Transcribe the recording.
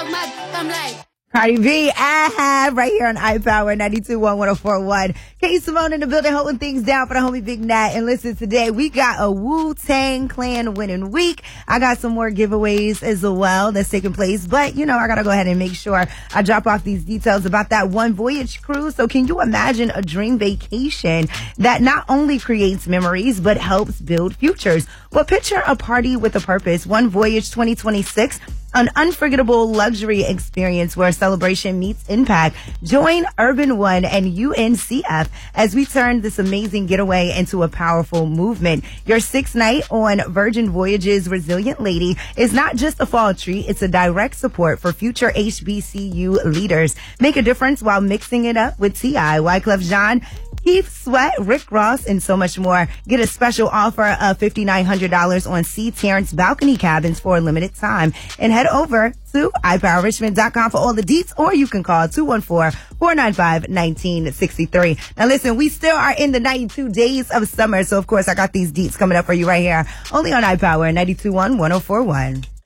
Cardi B, right here on iPower 92.1 K Simone in the building, holding things down for the homie Big Nat. And listen, today we got a Wu-Tang Clan winning week. I got some more giveaways as well that's taking place. But, I got to go ahead and make sure I drop off these details about that One Voyage cruise. So can you imagine a dream vacation that not only creates memories, but helps build futures? Well, picture a party with a purpose. One Voyage 2026. An unforgettable luxury experience where celebration meets impact. Join Urban One and UNCF as we turn this amazing getaway into a powerful movement. Your 6th night on Virgin Voyages Resilient Lady is not just a fall treat, it's a direct support for future HBCU leaders. Make a difference while mixing it up with T.I., Wyclef Jean, Keith Sweat, Rick Ross, and so much more. Get a special offer of $5,900 on C. Terrence balcony cabins for a limited time. And head over to iPowerRichmond.com for all the deets, or you can call 214-495-1963. Now listen, we still are in the 92 days of summer, so of course I got these deets coming up for you right here, only on iPower 92.1 104.1.